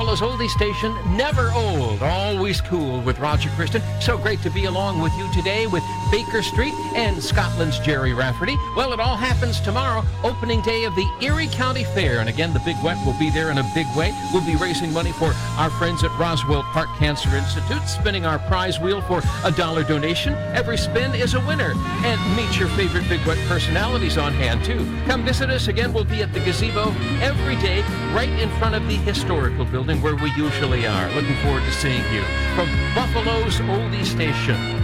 Buffalo's oldie station, never old, always cool with Roger Kristen. So great to be along with you today with Baker Street and Scotland's Jerry Rafferty. Well, it all happens tomorrow, opening day of the Erie County Fair. And again, the Big Wet will be there in a big way. We'll be raising money for our friends at Roswell Park Cancer Institute, spinning our prize wheel for a $1 donation. Every spin is a winner. And meet your favorite Big Wet personalities on hand, too. Come visit us. Again, we'll be at the gazebo every day, right in front of the historical building where we usually are. Looking forward to seeing you from Buffalo's oldie station.